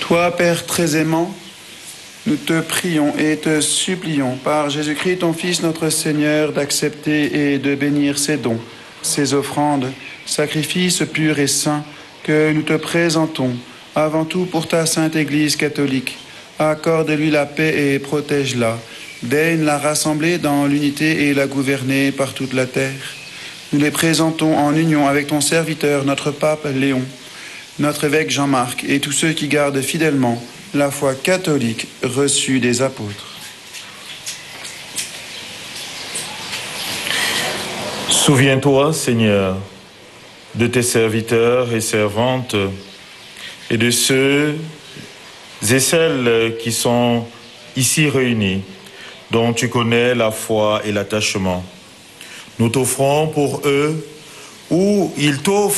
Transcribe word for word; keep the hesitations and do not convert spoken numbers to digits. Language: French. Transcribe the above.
Toi, Père très aimant, nous te prions et te supplions par Jésus-Christ, ton Fils, notre Seigneur, d'accepter et de bénir ces dons, ces offrandes, sacrifices purs et saints que nous te présentons, avant tout pour ta Sainte Église catholique. Accorde-lui la paix et protège-la. Daigne la rassembler dans l'unité et la gouverner par toute la terre. Nous les présentons en union avec ton serviteur, notre pape Léon, notre évêque Jean-Marc et tous ceux qui gardent fidèlement la foi catholique reçue des apôtres. Souviens-toi, Seigneur, de tes serviteurs et servantes et de ceux et celles qui sont ici réunis, dont tu connais la foi et l'attachement. Nous t'offrons pour eux, ou ils t'offrent